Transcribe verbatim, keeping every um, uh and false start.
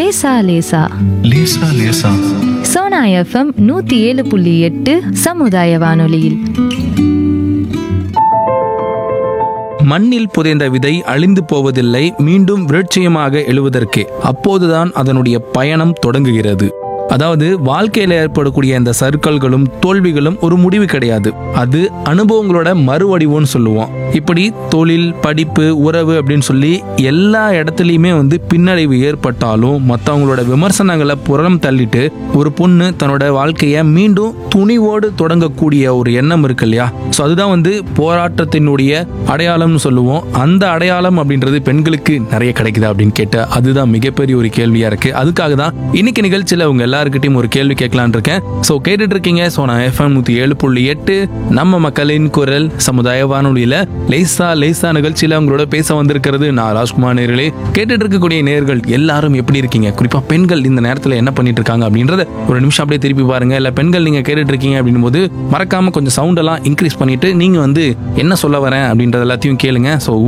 லேசா லேசா லேசா லேசா சோனா எஃப்எம் நூத்தி ஏழு புள்ளி எட்டு சமுதாய வானொலியில். மண்ணில் புதைந்த விதை அழிந்து போவதில்லை, மீண்டும் விருட்சியமாக எழுவதற்கே. அப்போதுதான் அதனுடைய பயணம் தொடங்குகிறது. அதாவது வாழ்க்கையில் ஏற்படக்கூடிய இந்த சர்க்கல்களும் தோல்விகளும் ஒரு முடிவு கிடையாது, அது அனுபவங்களோட மறுவடிவுன்னு சொல்லுவோம். இப்படி தொழில், படிப்பு, உறவு அப்படின்னு சொல்லி எல்லா இடத்துலையுமே வந்து பின்னடைவு ஏற்பட்டாலும் மற்றவங்களோட விமர்சனங்களை புறம் தள்ளிட்டு ஒரு பொண்ணு தன்னோட வாழ்க்கையை மீண்டும் துணிவோடு தொடங்கக்கூடிய ஒரு எண்ணம் இருக்கு இல்லையா? ஸோ அதுதான் வந்து போராட்டத்தினுடைய அடையாளம்னு சொல்லுவோம். அந்த அடையாளம் அப்படின்றது பெண்களுக்கு நிறைய கிடைக்குதா அப்படின்னு கேட்ட அதுதான் மிகப்பெரிய ஒரு கேள்வியா இருக்கு. அதுக்காக தான் இன்னைக்கு நிகழ்ச்சியில் உங்க எல்லாருக்கிட்டையும் ஒரு கேள்வி கேட்கலான் இருக்கேன். ஸோ கேட்டுட்டு இருக்கீங்க சோனா எஃப்எம் நூத்தி ஏழு புள்ளி எட்டு நம்ம மக்களின் குரல் சமுதாய வானொலியில லேசா லேசா நிகழ்ச்சியில உங்களோட பேச வந்திருக்கிறது நான் ராஜ்குமார். நேர்களே, கேட்டுட்டு இருக்கக்கூடிய நேர்கள் எல்லாரும் எப்படி இருக்கீங்க? குறிப்பா பெண்கள் இந்த நேரத்தில் என்ன பண்ணிட்டு இருக்காங்க அப்படின்றத ஒரு நிமிஷம் அப்படியே திருப்பி பாருங்க. இல்ல பெண்கள் நீங்க கேட்டுட்டு இருக்கீங்க அப்படின்னும் போது மறக்காம கொஞ்சம் சவுண்ட் எல்லாம் இன்க்ரீஸ் பண்ணிட்டு நீங்க வந்து என்ன சொல்ல வரேன் அப்படின்றது எல்லாத்தையும் கேளுங்க. ஸோ